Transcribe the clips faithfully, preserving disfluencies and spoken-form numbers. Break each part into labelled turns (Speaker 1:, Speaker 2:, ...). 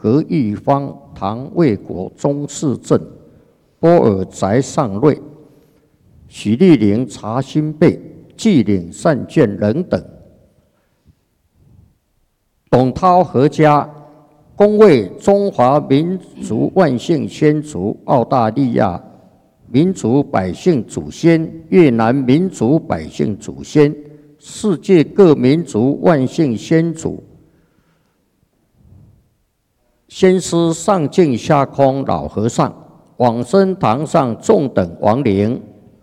Speaker 1: 何玉芳、唐卫国、钟世正、波尔宅上瑞、许立宁、查新贝、纪岭善卷人等。董涛何家恭为中华民族万姓先祖、澳大利亚民族百姓祖先、越南民族百姓祖先、世界各民族万姓先祖、先师上净下空老和尚、往生堂上众等亡灵。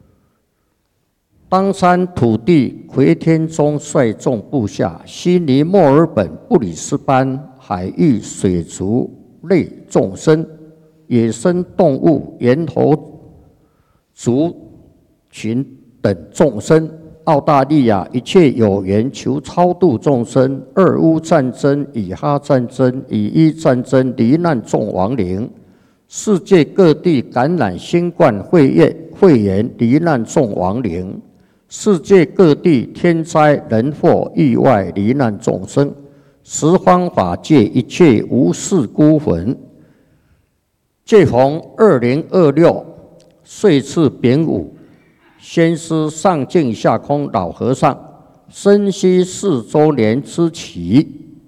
Speaker 1: 当山土地奎天宗率众部下，悉尼墨尔本布里斯班海域水族类众生、野生动物猿猴族群等众生，澳大利亚一切有缘求超度众生，俄乌战争、以哈战争、以伊战争罹难众亡灵，世界各地感染新冠肺炎肺炎罹难众亡灵，世界各地天灾人祸意外罹难众生，十方法界一切无事孤魂。借逢二零二六岁次丙午，先师上净下空老和尚生息四周年之期，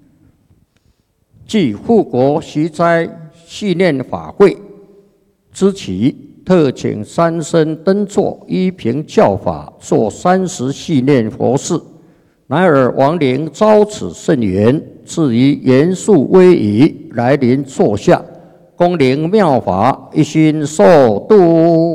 Speaker 1: 即护国息灾系念法会之期，特请三僧登座，依凭教法做三十系念佛事。乃尔亡灵遭此甚缘，至于严肃威仪，来临坐下，恭临妙法，一心受度。